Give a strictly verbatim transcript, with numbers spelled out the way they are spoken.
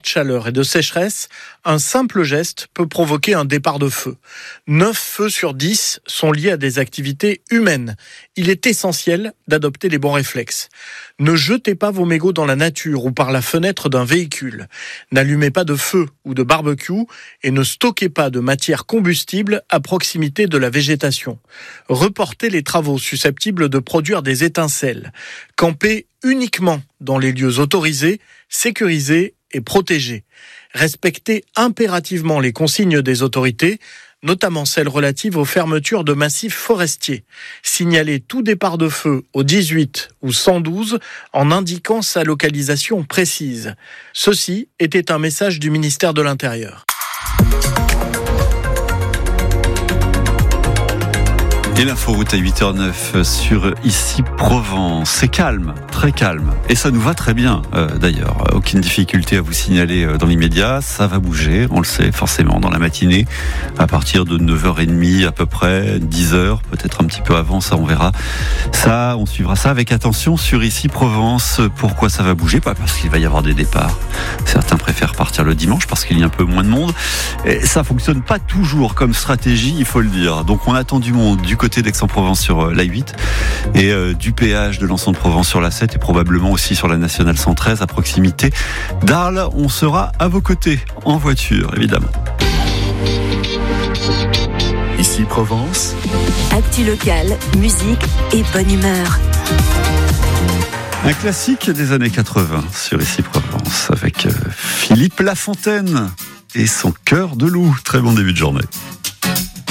chaleur et de sécheresse, un simple geste peut provoquer un départ de feu. neuf feux sur dix sont liés à des activités humaines. Il est essentiel d'adopter les bons réflexes. Ne jetez pas vos mégots dans la nature ou par la fenêtre d'un véhicule. N'allumez pas de feu ou de barbecue et ne stockez pas de matière combustible à proximité de la végétation. Reportez les travaux susceptibles de produire des étincelles. Campez uniquement dans les lieux autorisés, sécurisés et protégés. Respectez impérativement les consignes des autorités, notamment celles relatives aux fermetures de massifs forestiers. Signalez tout départ de feu au dix-huit ou cent douze en indiquant sa localisation précise. Ceci était un message du ministère de l'Intérieur. Et l'inforoute à huit heures neuf sur Ici Provence. C'est calme, très calme. Et ça nous va très bien, euh, d'ailleurs. Aucune difficulté à vous signaler euh, dans l'immédiat. Ça va bouger, on le sait forcément, dans la matinée. À partir de neuf heures trente à peu près, dix heures, peut-être un petit peu avant, ça on verra. Ça, on suivra ça avec attention sur Ici Provence. Pourquoi ça va bouger? Pas parce qu'il va y avoir des départs. Certains préfèrent partir le dimanche parce qu'il y a un peu moins de monde. Et ça fonctionne pas toujours comme stratégie, il faut le dire. Donc on attend du monde du côté d'Aix-en-Provence sur l'A huit et euh, du péage de Lens-en-Provence sur l'A sept et probablement aussi sur la Nationale cent treize à proximité d'Arles. On sera à vos côtés en voiture, évidemment. Ici Provence. Actu locale, musique et bonne humeur. Un classique des années quatre-vingts sur Ici Provence avec euh, Philippe Lafontaine et son cœur de loup. Très bon début de journée.